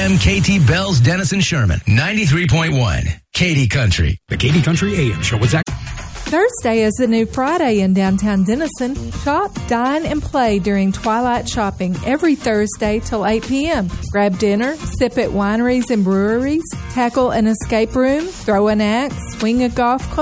AM KT Bells, Denison Sherman, 93.1. Katy Country. The Katy Country AM Show with Zach. Thursday is the new Friday in downtown Denison. Shop, dine, and play during twilight shopping every Thursday till 8 p.m. Grab dinner, sip at wineries and breweries, tackle an escape room, throw an axe, swing a golf club,